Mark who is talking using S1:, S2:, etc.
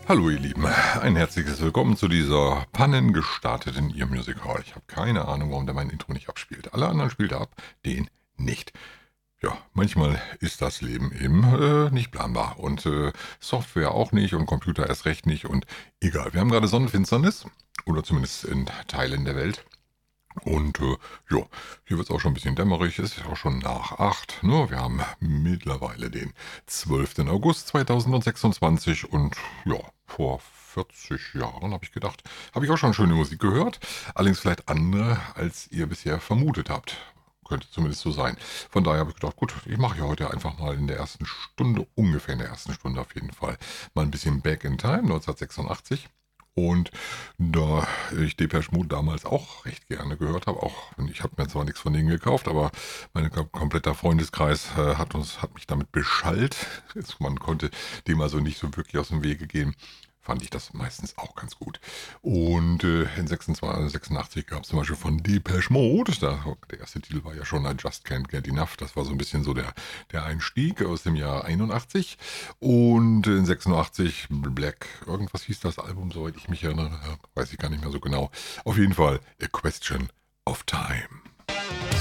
S1: Hallo ihr Lieben, ein herzliches Willkommen zu dieser pannengestarteten Ear Music Hall. Ich habe keine Ahnung, warum der mein Intro nicht abspielt. Alle anderen spielt er ab, den nicht. Ja, manchmal ist das Leben eben nicht planbar und Software auch nicht und Computer erst recht nicht und egal. Wir haben gerade Sonnenfinsternis oder zumindest in Teilen der Welt. Und ja, hier wird es auch schon ein bisschen dämmerig, es ist auch schon nach 8. Ne? Wir haben mittlerweile den 12. August 2026 und ja, vor 40 Jahren habe ich gedacht, habe ich auch schon schöne Musik gehört. Allerdings vielleicht andere, als ihr bisher vermutet habt. Könnte zumindest so sein. Von daher habe ich gedacht, gut, ich mache ja heute einfach mal in der ersten Stunde, ungefähr in der ersten Stunde auf jeden Fall, mal ein bisschen Back in Time, 1986. Und da ich Depeche Mode damals auch recht gerne gehört habe, auch ich habe mir zwar nichts von denen gekauft, aber mein kompletter Freundeskreis hat mich damit beschallt. Man konnte dem also nicht so wirklich aus dem Wege gehen. Fand ich das meistens auch ganz gut. Und in 86 gab es zum Beispiel von Depeche Mode, der erste Titel war ja schon I Just Can't Get Enough, das war so ein bisschen so der Einstieg aus dem Jahr 81. Und in 86 Black, irgendwas hieß das Album, soweit ich mich erinnere, weiß ich gar nicht mehr so genau. Auf jeden Fall A Question of Time.